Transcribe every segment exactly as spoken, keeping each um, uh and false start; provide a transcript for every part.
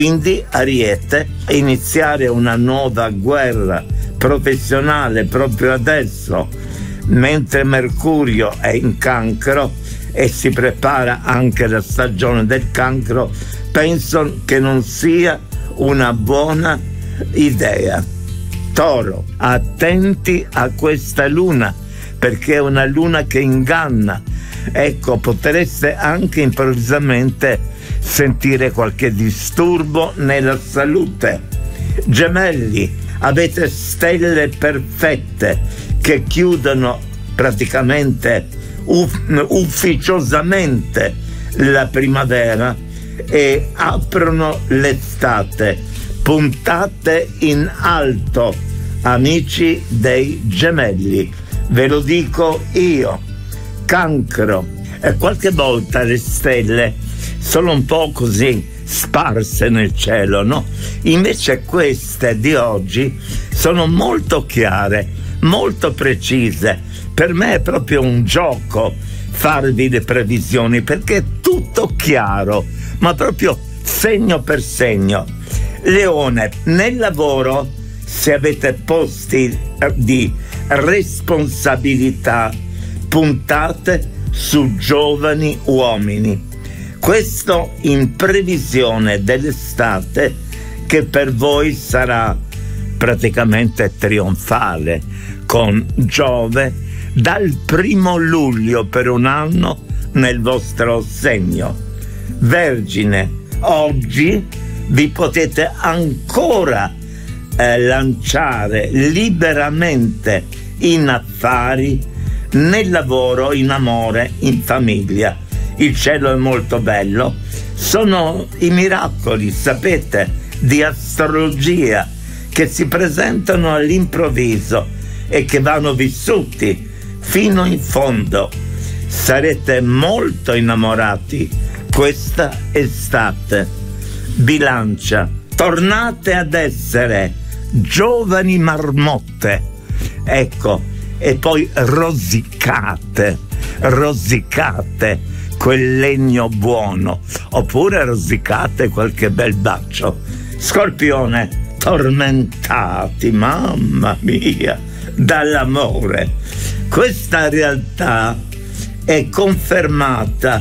Quindi Ariete, iniziare una nuova guerra professionale proprio adesso, mentre Mercurio è in Cancro e si prepara anche la stagione del Cancro, penso che non sia una buona idea. Toro, attenti a questa luna, perché è una luna che inganna. Ecco, potreste anche improvvisamente sentire qualche disturbo nella salute. Gemelli, avete stelle perfette che chiudono praticamente uff- ufficiosamente la primavera e aprono l'estate. Puntate in alto, amici dei Gemelli, ve lo dico io. Cancro, e qualche volta le stelle sono un po' così sparse nel cielo, no? Invece queste di oggi sono molto chiare, molto precise. Per me è proprio un gioco farvi le previsioni, perché è tutto chiaro, ma proprio segno per segno. Leone, nel lavoro, se avete posti di responsabilità, puntate su giovani uomini. Questo in previsione dell'estate, che per voi sarà praticamente trionfale, con Giove dal primo luglio per un anno nel vostro segno. Vergine, oggi vi potete ancora eh, lanciare liberamente in affari, nel lavoro, in amore, in famiglia. Il cielo è molto bello. Sono i miracoli, sapete, di astrologia che si presentano all'improvviso e che vanno vissuti fino in fondo. Sarete molto innamorati questa estate. Bilancia, tornate ad essere giovani marmotte. Ecco, e poi rosicate, rosicate quel legno buono, oppure rosicate qualche bel bacio. Scorpione, tormentati, mamma mia, dall'amore. Questa realtà è confermata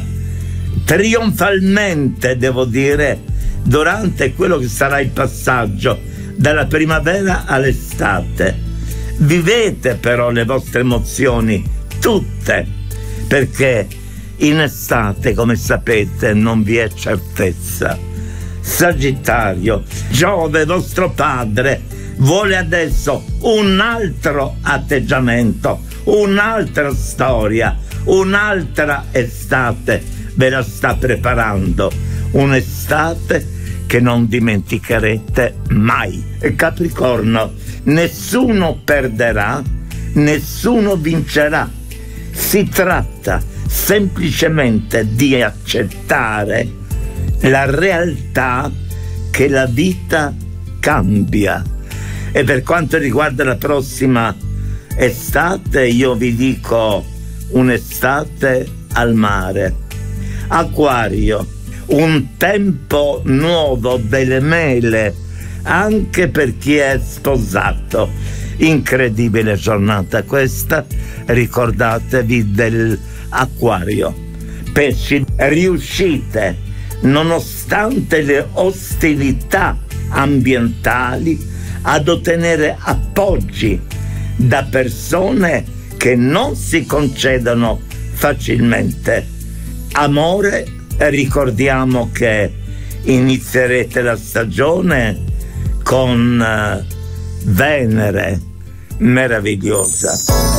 trionfalmente, devo dire, durante quello che sarà il passaggio dalla primavera all'estate. Vivete però le vostre emozioni tutte, perché in estate, come sapete, non vi è certezza. Sagittario, Giove, vostro padre, vuole adesso un altro atteggiamento, un'altra storia, un'altra estate. Ve la sta preparando, un'estate che non dimenticherete mai. Capricorno, nessuno perderà, nessuno vincerà. Si tratta semplicemente di accettare la realtà che la vita cambia. E per quanto riguarda la prossima estate, io vi dico un'estate al mare. Acquario, un tempo nuovo delle mele anche per chi è sposato. Incredibile giornata questa, ricordatevi dell'Acquario. Pesci, riuscite, nonostante le ostilità ambientali, ad ottenere appoggi da persone che non si concedono facilmente. Amore, ricordiamo che inizierete la stagione con uh, Venere meravigliosa.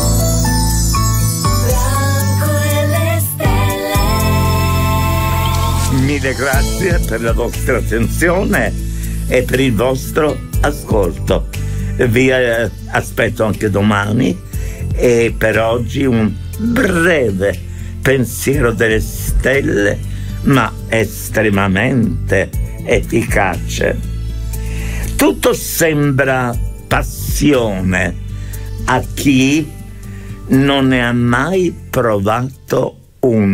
Mille grazie per la vostra attenzione e per il vostro ascolto. Vi eh, aspetto anche domani, e per oggi un breve pensiero delle stelle, ma estremamente efficace. Tutto sembra passione a chi non ne ha mai provato un